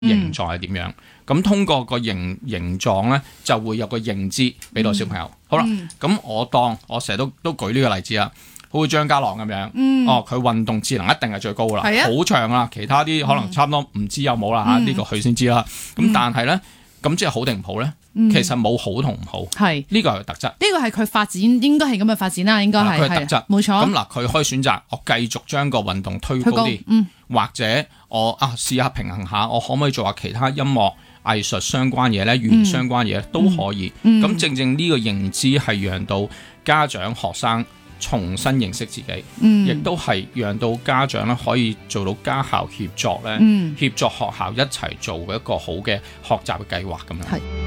形狀係點樣。咁通過個形狀咧，就會有個認知俾到小朋友。好啦，咁我成日都舉呢個例子啊。好似張家朗咁樣，佢運動智能一定係最高啦，好長啦，其他啲可能差唔多唔知有冇啦嚇，呢個佢先知啦。咁但係咧，咁即係好定唔好咧？其實冇好同唔好，係呢個係特質。呢個係佢發展應該係咁嘅發展啦，應該係佢係特質， 冇錯。 咁嗱，佢可以選擇我繼續將個運動推高啲，或者我試下平衡下，我可唔可以做下其他音樂藝術相關嘢咧，語言相關嘢都可以。咁正正呢個認知係讓到家長學生重新認識自己，亦都係讓到家長咧可以做到家校協作咧，協作學校一齊做一個好嘅學習嘅計劃咁樣。